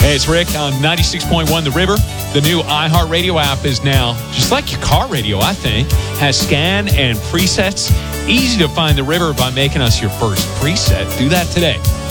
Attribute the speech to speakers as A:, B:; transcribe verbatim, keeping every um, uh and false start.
A: Hey, it's Rick on ninety-six point one The River. The new iHeartRadio app is now, just like your car radio, I think, has scan and presets. Easy to find The River by making us your first preset. Do that today.